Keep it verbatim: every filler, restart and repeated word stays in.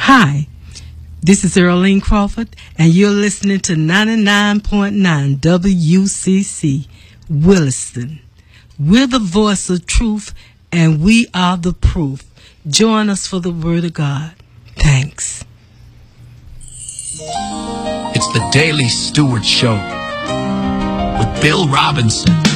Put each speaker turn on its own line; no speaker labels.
Hi, this is Earlene Crawford, and you're listening to ninety-nine point nine W C C, Williston. We're the voice of truth, and we are the proof. Join us for the Word of God. Thanks.
It's the Daily Stewart Show with Bill Robinson.